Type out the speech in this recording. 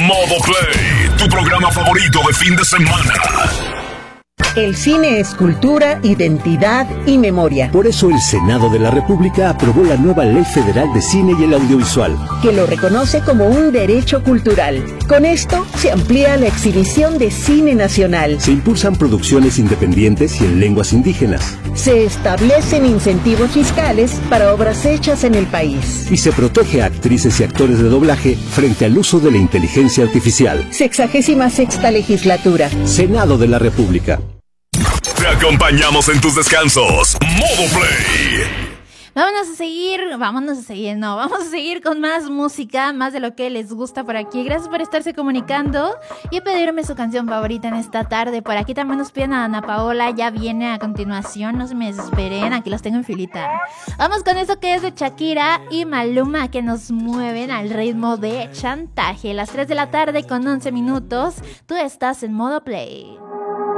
Modo Play, tu programa favorito de fin de semana. El cine es cultura, identidad y memoria. Por eso el Senado de la República aprobó la nueva Ley Federal de Cine y el Audiovisual, que lo reconoce como un derecho cultural. Con esto se amplía la exhibición de cine nacional. Se impulsan producciones independientes y en lenguas indígenas. Se establecen incentivos fiscales para obras hechas en el país. Y se protege a actrices y actores de doblaje frente al uso de la inteligencia artificial. 66ª legislatura. Senado de la República. Te acompañamos en tus descansos. Modo Play. Vamos a seguir con más música, más de lo que les gusta por aquí. Gracias por estarse comunicando y pedirme su canción favorita en esta tarde. Por aquí también nos piden a Ana Paola, ya viene a continuación, no se me desesperen, aquí los tengo en filita. Vamos con eso que es de Shakira y Maluma, que nos mueven al ritmo de Chantaje. Las 3 de la tarde con 11 minutos, tú estás en Modo Play.